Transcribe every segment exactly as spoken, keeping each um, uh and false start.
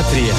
τρία.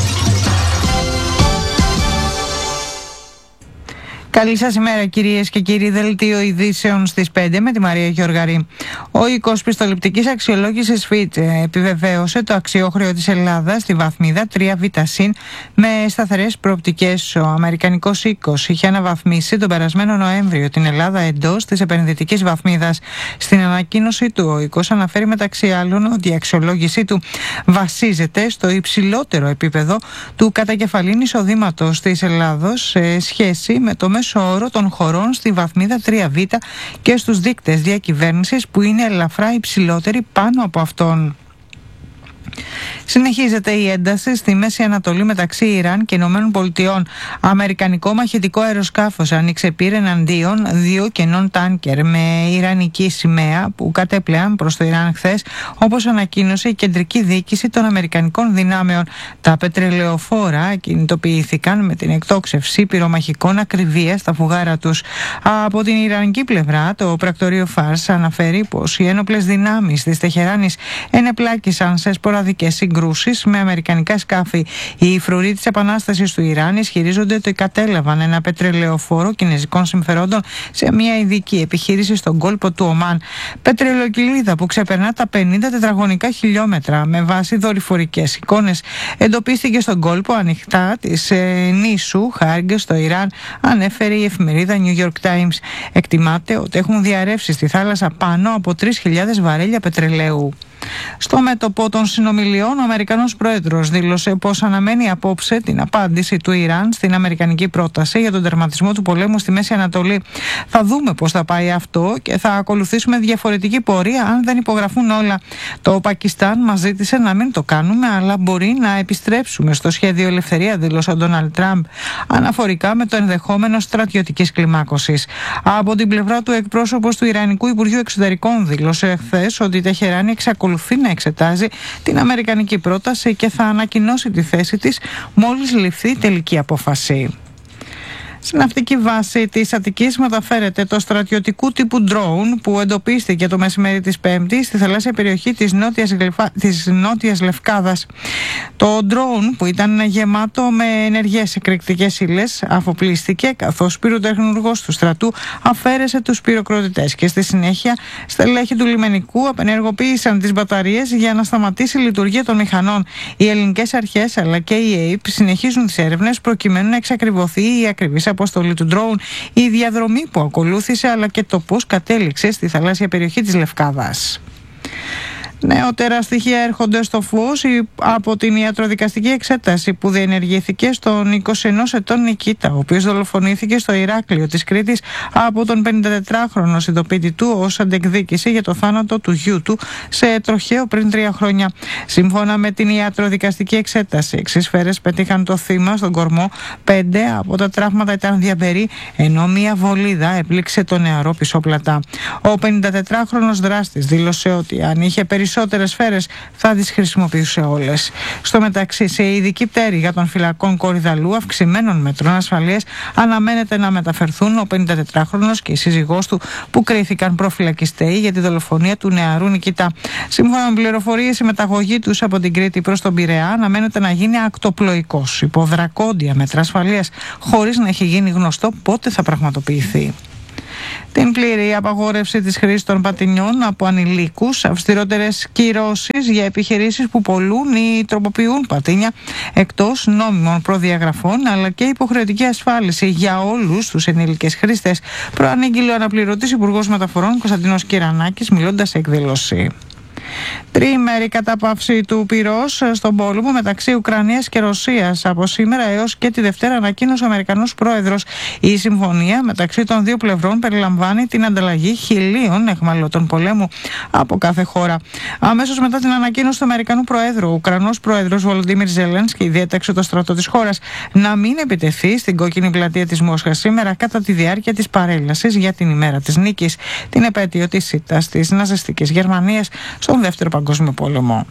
Καλή σας ημέρα κυρίες και κύριοι, δελτίο ειδήσεων στις πέντε με τη Μαρία Γεωργαρή. Ο οίκος πιστοληπτικής αξιολόγησης Fitch επιβεβαίωσε το αξιόχρεο της Ελλάδας στη βαθμίδα τρία β συν με σταθερές προοπτικές. Ο αμερικανικός οίκος είχε αναβαθμίσει τον περασμένο Νοέμβριο την Ελλάδα εντός της επενδυτικής βαθμίδας. Στην ανακοίνωση του, ο οίκος αναφέρει μεταξύ άλλων ότι η αξιολόγησή του βασίζεται στο υψηλότερο επίπεδο του κατακεφαλήν εισοδήματος της Ελλάδος σε σχέση με το μέσο όρο των χωρών στη βαθμίδα τρία β και στους δείκτες διακυβέρνησης που είναι ελαφρά υψηλότεροι πάνω από αυτόν. Συνεχίζεται η ένταση στη Μέση Ανατολή μεταξύ Ιράν και Ηνωμένων Πολιτειών. Αμερικανικό μαχητικό αεροσκάφος άνοιξε πύρ εναντίον δύο κενών τάνκερ με ιρανική σημαία που κατέπλεαν προς το Ιράν χθες, όπως ανακοίνωσε η κεντρική διοίκηση των Αμερικανικών δυνάμεων. Τα πετρελαιοφόρα κινητοποιήθηκαν με την εκτόξευση πυρομαχικών ακριβίας στα φουγάρα τους. Από την ιρανική πλευρά, το πρακτορείο Φάρς αναφέρει πως οι ένοπλες δυνάμεις της Τεχεράνης ενεπλάκησαν σε σποραδικές συγκρούσεις με αμερικανικά σκάφη. Οι φρουροί της Επανάστασης του Ιράν ισχυρίζονται ότι κατέλαβαν ένα πετρελαιοφόρο κινέζικων συμφερόντων σε μια ειδική επιχείρηση στον κόλπο του Ομάν. Πετρελαιοκυλίδα που ξεπερνά τα πενήντα τετραγωνικά χιλιόμετρα με βάση δορυφορικές εικόνες εντοπίστηκε στον κόλπο ανοιχτά της ε, νήσου Χάργκ στο Ιράν, ανέφερε η εφημερίδα New York Times. Εκτιμάται ότι έχουν διαρρεύσει στη θάλασσα πάνω από τρεις χιλιάδες βαρέλια πετρελαίου. Στο μέτωπο των συνομιλιών, ο Αμερικανός Πρόεδρος δήλωσε πως αναμένει απόψε την απάντηση του Ιράν στην αμερικανική πρόταση για τον τερματισμό του πολέμου στη Μέση Ανατολή. Θα δούμε πώς θα πάει αυτό και θα ακολουθήσουμε διαφορετική πορεία αν δεν υπογραφούν όλα. Το Πακιστάν μας ζήτησε να μην το κάνουμε, αλλά μπορεί να επιστρέψουμε στο σχέδιο ελευθερία, δήλωσε ο Ντόναλντ Τραμπ, αναφορικά με το ενδεχόμενο στρατιωτικής κλιμάκωσης. Από την πλευρά του, εκπρόσωπος του Ιρανικού Υπουργείου Εξωτερικών δήλωσε χθες ότι η Τεχεράνη εξακολουθεί να εξετάζει την αμερικανική πρόταση και θα ανακοινώσει τη θέση της μόλις ληφθεί η τελική απόφαση. Στην ναυτική βάση της Αττικής μεταφέρεται το στρατιωτικού τύπου drone που εντοπίστηκε το μεσημέρι της Πέμπτης στη θαλάσσια περιοχή της Νότιας, Γλεφα... της Νότιας Λευκάδας. Το drone, που ήταν γεμάτο με ενεργές εκρηκτικές ύλες, αφοπλίστηκε καθώς πυροτεχνουργός του στρατού αφαίρεσε τους πυροκροτητές και στη συνέχεια στελέχη του λιμενικού απενεργοποίησαν τις μπαταρίες για να σταματήσει η λειτουργία των μηχανών. Οι ελληνικές αρχές αλλά και η ΑΕΠ συνεχίζουν τις έρευνες προκειμένου να εξακριβωθεί η ακριβής αποστολή του drone, η διαδρομή που ακολούθησε αλλά και το πώς κατέληξε στη θαλάσσια περιοχή της Λευκάδας. Νεότερα στοιχεία έρχονται στο φως από την ιατροδικαστική εξέταση που διενεργήθηκε στον είκοσι ενός ετών Νικήτα, ο οποίος δολοφονήθηκε στο Ηράκλειο της Κρήτης από τον πενηντατετράχρονο συντοπίτη του ως αντεκδίκηση για το θάνατο του γιού του σε τροχαίο πριν τρία χρόνια. Σύμφωνα με την ιατροδικαστική εξέταση, έξι σφαίρες πετύχαν το θύμα στον κορμό, πέντε από τα τραύματα ήταν διαμπερή, ενώ μία βολίδα έπληξε το νεαρό πισόπλατα. Ο πενηντατετράχρονος δράστης δήλωσε ότι αν είχε περισσότερες σφαίρες θα τις χρησιμοποιούσε όλες. Στο μεταξύ, σε ειδική πτέρυγα των φυλακών Κορυδαλού αυξημένων μετρών ασφαλείας αναμένεται να μεταφερθούν ο πενηντατετράχρονος και η σύζυγός του που κρίθηκαν προφυλακιστέοι για τη δολοφονία του νεαρού Νικήτα. Σύμφωνα με πληροφορίες, η μεταγωγή τους από την Κρήτη προς τον Πειραιά αναμένεται να γίνει ακτοπλοϊκός υπό δρακόντια μέτρα ασφαλείας, χωρίς να έχει γίνει γνωστό πότε θα πραγματοποιηθεί. Την πλήρη απαγόρευση της χρήσης των πατινιών από ανηλίκους, αυστηρότερες κυρώσεις για επιχειρήσεις που πωλούν ή τροποποιούν πατίνια εκτός νόμιμων προδιαγραφών, αλλά και υποχρεωτική ασφάλιση για όλους τους ενήλικες χρήστες, προανήγγειλε ο αναπληρωτής Υπουργός Μεταφορών Κωνσταντίνος Κυρανάκης μιλώντας σε εκδήλωση. Τριήμερη κατάπαυση του πυρός στον πόλεμο μεταξύ Ουκρανίας και Ρωσίας από σήμερα έως και τη Δευτέρα, ανακοίνωσε ο Αμερικανός Πρόεδρος. Η συμφωνία μεταξύ των δύο πλευρών περιλαμβάνει την ανταλλαγή χιλίων αιχμαλώτων πολέμου από κάθε χώρα. Αμέσως μετά την ανακοίνωση του Αμερικανού Προέδρου, ο Ουκρανός Πρόεδρος Βολοντίμιρ Ζελένσκι διέταξε το στρατό της χώρας να μην επιτεθεί στην κόκκινη πλατεία της Μόσχας σήμερα κατά τη διάρκεια της παρέλασης για την ημέρα της νίκης, την επέτειο της ήττας της ναζιστικής Γερμανίας στον Δεύτερο Παγκόσμιο Πόλεμο.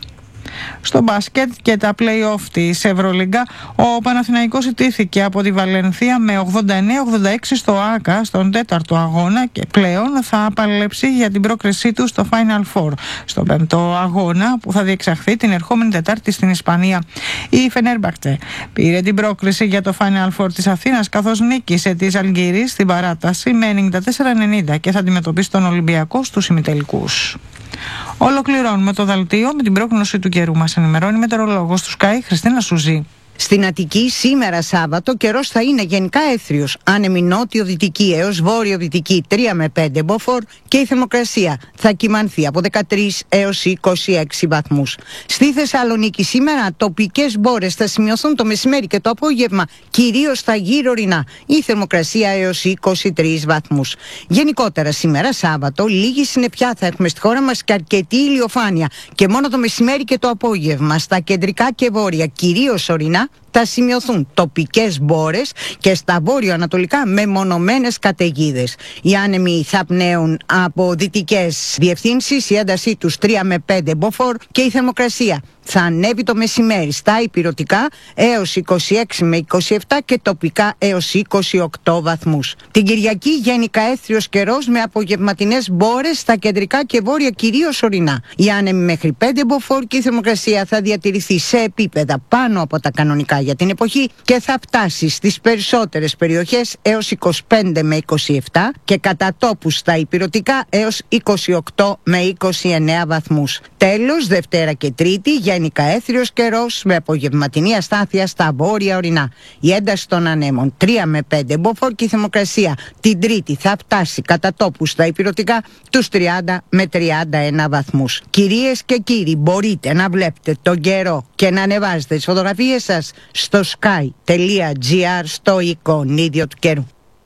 Στο μπάσκετ και τα play-off της Ευρωλίγκα, ο Παναθηναϊκός ιτήθηκε από τη Βαλενθία με ογδόντα εννέα ογδόντα έξι στο ΆΚΑ στον τέταρτο αγώνα και πλέον θα παλέψει για την πρόκρισή του στο Final Four, στον πέμπτο αγώνα που θα διεξαχθεί την ερχόμενη Τετάρτη στην Ισπανία. Η Φενέρμπαχτσε πήρε την πρόκριση για το Final Four της Αθήνας, καθώς νίκησε τη Ζαλγκίρι στην παράταση με ενενήντα τέσσερα ενενήντα και θα αντιμετωπίσει τον Ολυμπιακό στους ημιτελικούς. Ολοκληρώνουμε το δελτίο με την πρόγνωση του καιρού. Μας ενημερώνει η μετεωρολόγος του Sky, Χριστίνα Σουζή. Στην Αττική σήμερα Σάββατο καιρός θα είναι γενικά έθριος, άνεμη νότιο-δυτική έως βόρειο-δυτική τρία με πέντε μποφόρ και η θερμοκρασία θα κυμανθεί από δεκατρείς έως είκοσι έξι βαθμούς. Στη Θεσσαλονίκη σήμερα τοπικές μπόρες θα σημειωθούν το μεσημέρι και το απόγευμα, κυρίως στα γύρω ορεινά, η θερμοκρασία έως είκοσι τρεις βαθμούς. Γενικότερα σήμερα Σάββατο λίγη συννεφιά θα έχουμε στη χώρα μας και αρκετή ηλιοφάνεια και μόνο το μεσημέρι και το απόγευμα στα κεντρικά και βόρεια, κυρίως ορεινά, θα σημειωθούν τοπικές μπόρες και στα βόρειο-ανατολικά μεμονωμένες καταιγίδες. Οι άνεμοι θα πνέουν από δυτικές διευθύνσεις, η έντασή τους τρία με πέντε μποφόρ και η θερμοκρασία θα ανέβει το μεσημέρι στα ηπειρωτικά έως είκοσι έξι με είκοσι επτά και τοπικά έως είκοσι οκτώ βαθμούς. Την Κυριακή γενικά έθριος καιρός με απογευματινές μπόρες στα κεντρικά και βόρεια κυρίως ορεινά. Οι άνεμοι μέχρι πέντε μποφόρ και η θερμοκρασία θα διατηρηθεί σε επίπεδα πάνω από τα κανονικά για την εποχή και θα φτάσει στις περισσότερες περιοχές έως είκοσι πέντε με είκοσι επτά και κατά τόπους στα ηπειρωτικά έως είκοσι οκτώ με είκοσι εννέα βαθμούς. Τέλος, Δευτέρα και Τρίτη γενικά έθριος καιρός με απογευματινή αστάθεια στα βόρεια ορεινά. Η ένταση των ανέμων τρία με πέντε μποφόρ και η θερμοκρασία την Τρίτη θα φτάσει κατά τόπους στα ηπειρωτικά τους τριάντα με τριάντα ένα βαθμούς. Κυρίες και κύριοι, μπορείτε να βλέπετε τον καιρό και να ανεβάζετε τις φωτογραφίες σας στο sky τελεία gr στο εικονίδιο του καιρού.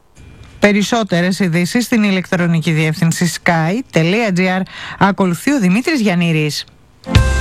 Περισσότερες ειδήσεις στην ηλεκτρονική διεύθυνση sky τελεία gr. Ακολουθεί ο Δημήτρης Γιαννήρης.